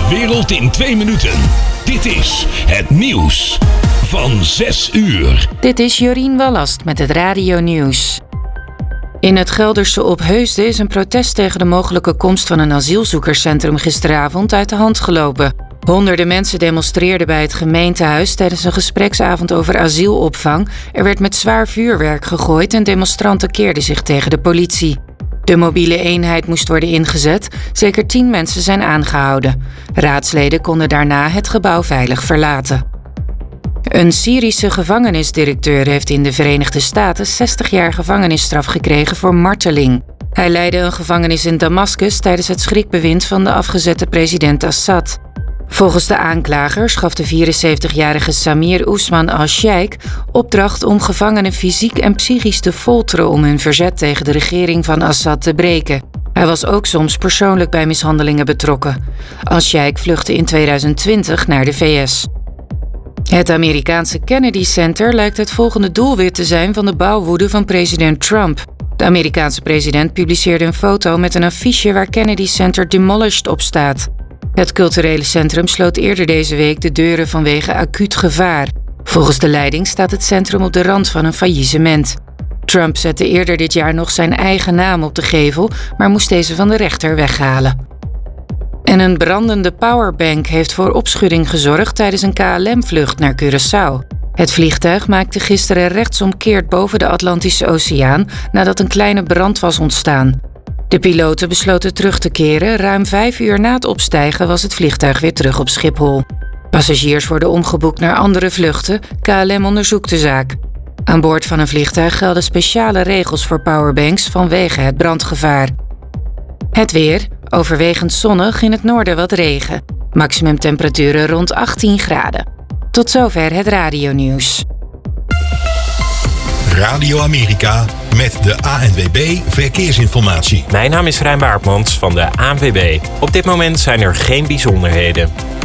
De wereld in 2 minuten. Dit is het nieuws van 6 uur. Dit is Jorien Wallast met het Radio Nieuws. In het Gelderse Opheusden is een protest tegen de mogelijke komst van een asielzoekerscentrum gisteravond uit de hand gelopen. Honderden mensen demonstreerden bij het gemeentehuis tijdens een gespreksavond over asielopvang. Er werd met zwaar vuurwerk gegooid en demonstranten keerden zich tegen de politie. De mobiele eenheid moest worden ingezet. Zeker 10 mensen zijn aangehouden. Raadsleden konden daarna het gebouw veilig verlaten. Een Syrische gevangenisdirecteur heeft in de Verenigde Staten 60 jaar gevangenisstraf gekregen voor marteling. Hij leidde een gevangenis in Damascus tijdens het schrikbewind van de afgezette president Assad. Volgens de aanklagers gaf de 74-jarige Samir Ousman al-Sheikh opdracht om gevangenen fysiek en psychisch te folteren om hun verzet tegen de regering van Assad te breken. Hij was ook soms persoonlijk bij mishandelingen betrokken. Al-Sheikh vluchtte in 2020 naar de VS. Het Amerikaanse Kennedy Center lijkt het volgende doelwit te zijn van de bouwwoede van president Trump. De Amerikaanse president publiceerde een foto met een affiche waar Kennedy Center demolished op staat. Het culturele centrum sloot eerder deze week de deuren vanwege acuut gevaar. Volgens de leiding staat het centrum op de rand van een faillissement. Trump zette eerder dit jaar nog zijn eigen naam op de gevel, maar moest deze van de rechter weghalen. En een brandende powerbank heeft voor opschudding gezorgd tijdens een KLM-vlucht naar Curaçao. Het vliegtuig maakte gisteren rechtsomkeert boven de Atlantische Oceaan nadat een kleine brand was ontstaan. De piloten besloten terug te keren. Ruim 5 uur na het opstijgen was het vliegtuig weer terug op Schiphol. Passagiers worden omgeboekt naar andere vluchten. KLM onderzoekt de zaak. Aan boord van een vliegtuig gelden speciale regels voor powerbanks vanwege het brandgevaar. Het weer. Overwegend zonnig, in het noorden wat regen. Maximumtemperaturen rond 18 graden. Tot zover het radionieuws. Radio Amerika met de ANWB Verkeersinformatie. Mijn naam is Rijn Baartmans van de ANWB. Op dit moment zijn er geen bijzonderheden.